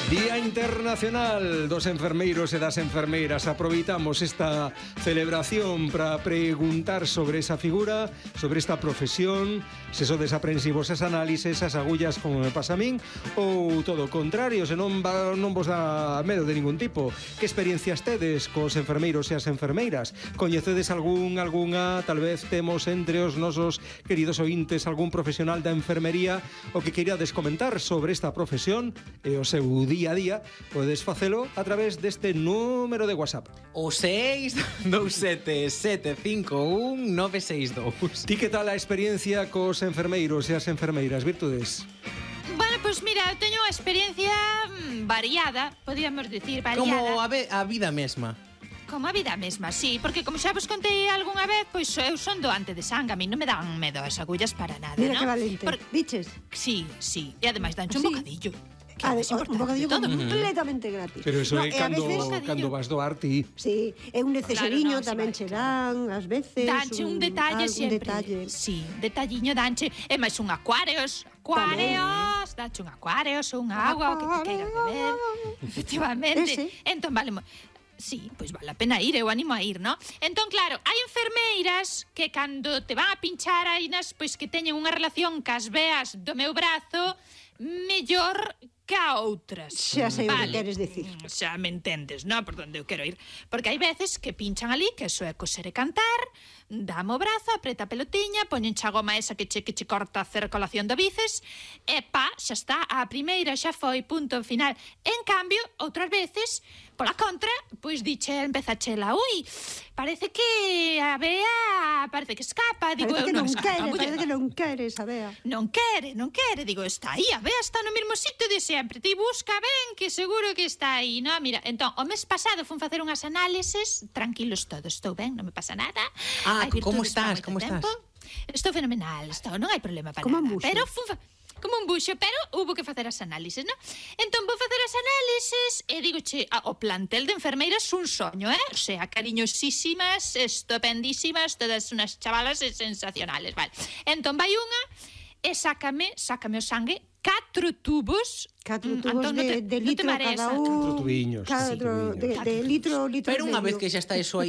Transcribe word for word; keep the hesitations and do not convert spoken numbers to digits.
Día Internacional dos Enfermeiros e das Enfermeiras. Aproveitamos esta celebración para preguntar sobre esa figura, sobre esta profesión, se sodes aprensivos as análises, as agullas, como me pasa a min, ou todo o contrario, se non, va, non vos dá medo de ningún tipo. Que experiencias tedes cos enfermeiros e as enfermeiras? Coñecedes algún, algunha, tal vez temos entre os nosos queridos ointes algún profesional da enfermería o que queirades comentar sobre esta profesión e o seu día a día, podes facelo a través deste número de WhatsApp. O seis dous sete sete cinco un nove seis dous. Ti que tal a experiencia cos enfermeiros e as enfermeiras, Virtudes? Bueno, pois pues mira, eu teño unha experiencia mm, variada, podíamos decir, variada. Como a, ve, a vida mesma. Como a vida mesma, sí, porque como xa vos contei algunha vez, pois eu son doante de sangue, a mí non me dan medo as agullas para nada, Mira ¿no? que valente, Por... diches? Sí, sí, e ademais danche un Sí. bocadillo. Que Ah, é máis un importante bocadillo de todo. completamente gratis. Pero eso No, é e a cando, veces- cando vas doar ti. Sí, é un necesariño Claro, no, tamén sí, che vale, dan, ás veces. Danche un detalle algún sempre. detalle. Sí, detalliño danche. E máis un acuarios. Acuarios. Danche un acuarios, unha agua, o que te queiras beber. Efectivamente. Ese. Entón, vale... mo- Sí, pois vale a pena ir, eu animo a ir, ¿no? Entón, claro, hai enfermeiras que cando te van a pinchar ainas, pois que teñen unha relación cas veas do meu brazo mellor que a outras. Xa sei o que queres dicir. Mm, Xa me entendes, non? Por onde eu quero ir. Porque hai veces que pinchan ali, que eso é coser e cantar, dame o brazo, apreta a pelotiña, poñen xa goma esa que che, que che corta a circulación do bíceps, e pa, xa está, a primeira xa foi, punto final. En cambio, outras veces, pola contra, pois diche, empeza a chela, ui, parece que a vea, parece que escapa, digo, Parece eu que non escapa, quere, muller, parece que non quere, sabea. non quere, non quere, digo, está aí, a vea está no mesmo sitio de sempre, ti busca ben que seguro que está aí, no? Mira, entón, o mes pasado fun facer unhas análises, tranquilos todos, estou ben, non me pasa nada. Ah, Hai como virtudes para estás, moito como estás? tempo. Estou fenomenal, estou, non hai problema para Como un nada. buxo. Pero fun fa... como un buxo, pero hubo que facer as análises, non? Entón vou facer as análises e digo, che, o plantel de enfermeiras un soño, eh? O sea, cariñosísimas, estupendísimas, todas unas chavalas sensacionales, vale. Entón vai unha e sácame, sácame o sangue, catro tubos. Catro Mm, tubos Antón, non de, te- de non te litro mareas, cada Antón? un. Catro tubiños, Catro, catro de, tubiños. de litro, litro Pero e unha vez medio. que xa está eso aí